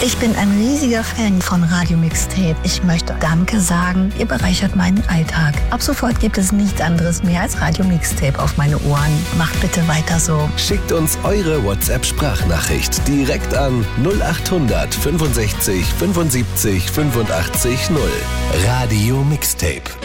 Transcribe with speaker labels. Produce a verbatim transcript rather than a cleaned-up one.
Speaker 1: Ich bin ein riesiger Fan von Radio Mixtape. Ich möchte Danke sagen, ihr bereichert meinen Alltag. Ab sofort gibt es nichts anderes mehr als Radio Mixtape auf meine Ohren. Macht bitte weiter so.
Speaker 2: Schickt uns eure WhatsApp-Sprachnachricht direkt an null acht hundert fünfundsechzig fünfundsiebzig fünfundachtzig null. Radio Mixtape.